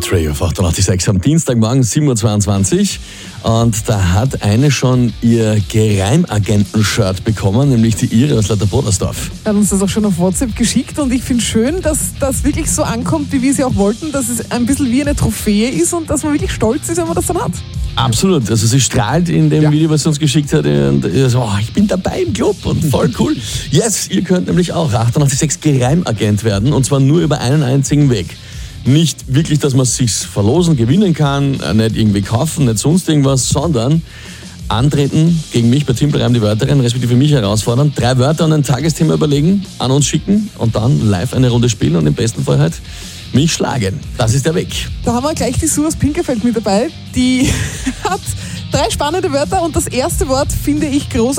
Tray auf 886 am Dienstagmorgen 7.22 Uhr. Und da hat eine schon ihr Geheimagenten-Shirt bekommen, nämlich die Ire aus Lauterbodersdorf. Er hat uns das auch schon auf WhatsApp geschickt und ich finde schön, dass das wirklich so ankommt, wie wir es ja auch wollten, dass es ein bisschen wie eine Trophäe ist und dass man wirklich stolz ist, wenn man das dann hat. Absolut, also sie strahlt in dem Video, was sie uns geschickt hat, und so, ich bin dabei im Club und voll cool. Yes, ihr könnt nämlich auch 886 Geheimagent werden und zwar nur über einen einzigen Weg. Nicht wirklich, dass man es sich verlosen, gewinnen kann, nicht irgendwie kaufen, nicht sonst irgendwas, sondern antreten gegen mich bei Timpel Reim die Wörter rein, respektive mich herausfordern, 3 Wörter und ein Tagesthema überlegen, an uns schicken und dann live eine Runde spielen und im besten Fall halt mich schlagen. Das ist der Weg. Da haben wir gleich die Sue aus Pinkerfeld mit dabei. Die hat 3 spannende Wörter und das erste Wort finde ich großartig.